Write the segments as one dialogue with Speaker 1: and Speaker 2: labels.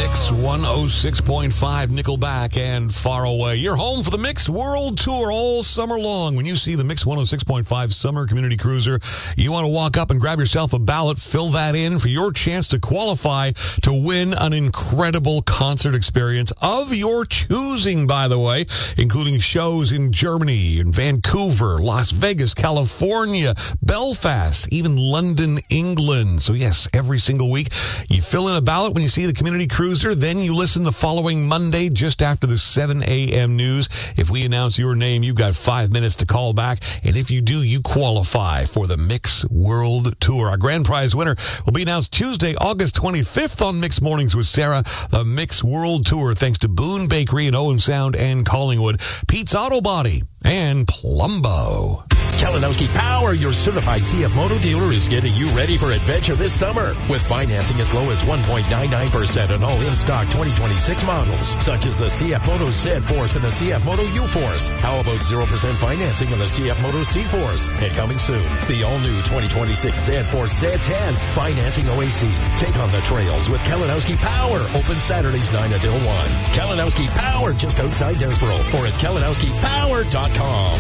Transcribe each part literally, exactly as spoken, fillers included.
Speaker 1: Mix one oh six point five, Nickelback and Far Away. You're home for the Mix World Tour all summer long. When you see the Mix one oh six point five Summer Community Cruiser, you want to walk up and grab yourself a ballot, fill that in for your chance to qualify to win an incredible concert experience of your choosing, by the way, including shows in Germany, in Vancouver, Las Vegas, California, Belfast, even London, England. So yes, every single week you fill in a ballot when you see the Community Cruiser, then you listen the following Monday just after the seven a.m. news. If we announce your name, you've got five minutes to call back, and if you do, you qualify for the Mix World Tour. Our grand prize winner will be announced Tuesday, August twenty-fifth on Mix Mornings with Sarah. The Mix World Tour, thanks to Boone Bakery in Owen Sound and Collingwood, Pete's Auto Body, and Plumbo.
Speaker 2: Kalinowski Power, your certified C F Moto dealer, is getting you ready for adventure this summer with financing as low as one point nine nine percent on all in-stock twenty twenty-six models, such as the C F Moto Z-Force and the C F Moto U-Force. How about zero percent financing on the C F Moto C-Force? And coming soon, the all-new twenty twenty-six Z-Force Z ten, financing O A C. Take on the trails with Kalinowski Power. Open Saturdays nine until one. Kalinowski Power, just outside Desboro, or at kalinowski power dot com.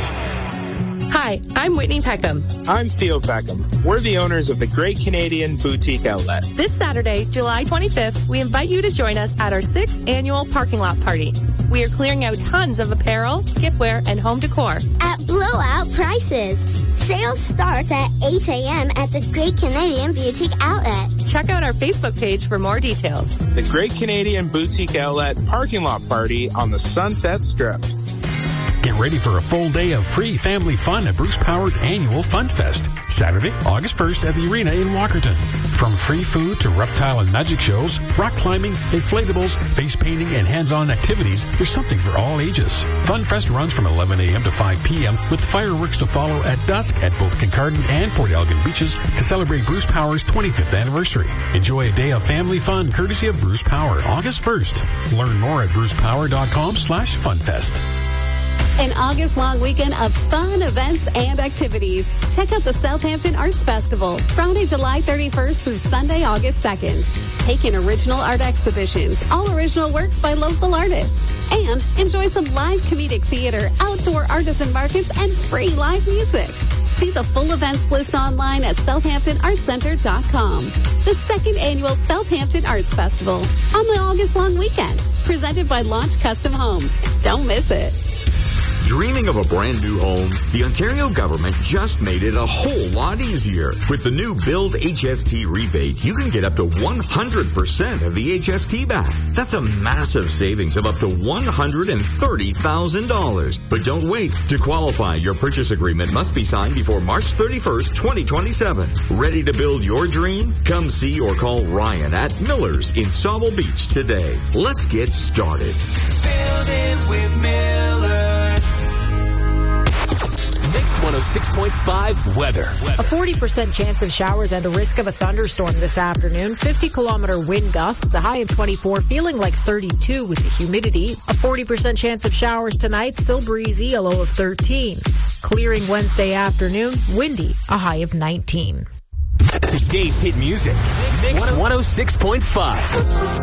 Speaker 3: Hi, I'm Whitney Peckham.
Speaker 4: I'm Theo Peckham. We're the owners of the Great Canadian Boutique Outlet.
Speaker 3: This Saturday, July twenty-fifth, we invite you to join us at our sixth annual parking lot party. We are clearing out tons of apparel, giftware, and home decor
Speaker 5: at blowout prices. Sales starts at eight a.m. at the Great Canadian Boutique Outlet.
Speaker 3: Check out our Facebook page for more details.
Speaker 4: The Great Canadian Boutique Outlet parking lot party on the Sunset Strip.
Speaker 6: Get ready for a full day of free family fun at Bruce Power's annual Fun Fest, Saturday, August first at the Arena in Walkerton. From free food to reptile and magic shows, rock climbing, inflatables, face painting, and hands-on activities, there's something for all ages. Fun Fest runs from eleven a.m. to five p.m. with fireworks to follow at dusk at both Kincardine and Port Elgin beaches to celebrate Bruce Power's twenty-fifth anniversary. Enjoy a day of family fun courtesy of Bruce Power, August first. Learn more at brucepower.com slash funfest.
Speaker 7: An August-long weekend of fun events and activities. Check out the Southampton Arts Festival, Friday, July thirty-first through Sunday, August second. Take in original art exhibitions, all original works by local artists. And enjoy some live comedic theater, outdoor artisan markets, and free live music. See the full events list online at southampton arts center dot com. The second annual Southampton Arts Festival on the August-long weekend. Presented by Launch Custom Homes. Don't miss it.
Speaker 8: Dreaming of a brand new home? The Ontario government just made it a whole lot easier. With the new Build H S T rebate, you can get up to one hundred percent of the H S T back. That's a massive savings of up to one hundred thirty thousand dollars. But don't wait. To qualify, your purchase agreement must be signed before March thirty-first, twenty twenty-seven. Ready to build your dream? Come see or call Ryan at Miller's in Sauble Beach today. Let's get started.
Speaker 9: Build it with Miller.
Speaker 2: Mix one oh six point five weather.
Speaker 10: A forty percent chance of showers and a risk of a thunderstorm this afternoon. fifty kilometer wind gusts, a high of twenty-four, feeling like thirty-two with the humidity. A forty percent chance of showers tonight, still breezy, a low of thirteen. Clearing Wednesday afternoon, windy, a high of nineteen.
Speaker 2: Today's hit music. Mix one oh six point five.